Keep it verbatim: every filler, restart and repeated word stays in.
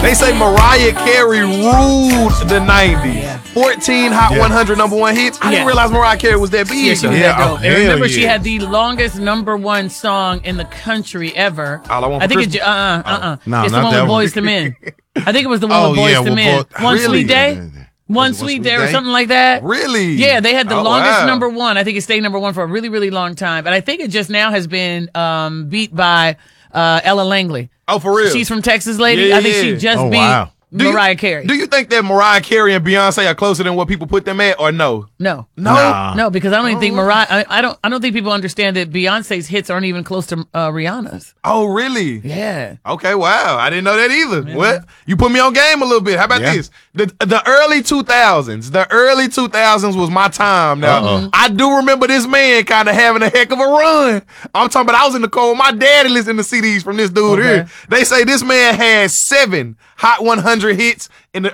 They say Mariah Carey ruled the nineties. Yeah. fourteen Hot Yeah. one hundred number one hits. I Yeah. didn't realize Mariah Carey was that big. Yeah, she was Yeah, that dope. oh, And hell remember, she yeah. had the longest number one song in the country ever. All I Want I for think it's Christmas? uh uh uh uh. No, it's the not one that with one. Boys to Men. I think it was the one Oh, with Boys yeah, to with Men. Bo- One Really? Sweet Day. One Was it Sweet Sweet Day or Day? something like that. Really? Yeah, they had the Oh, longest wow. number one. I think it stayed number one for a really, really long time. And I think it just now has been um, beat by uh, Ella Langley. Oh, for real? She's from Texas Lady. Yeah, I think yeah. she just Oh, beat wow. Do you- Mariah Carey. Do you think that Mariah Carey and Beyonce are closer than what people put them at, or no? no. No. Nah. No, because I don't even think Oh. Mariah. I, I don't. I don't think people understand that Beyonce's hits aren't even close to uh, Rihanna's. Oh, really? Yeah. Okay, wow. I didn't know that either. What? You put me on game a little bit. How about Yeah. this? The the early two thousands. The early two thousands was my time. Now, Uh-oh. I do remember this man kind of having a heck of a run. I'm talking about I was in the car with my daddy listening to C Ds from this dude Okay. here. They say this man had seven Hot one hundred hits in the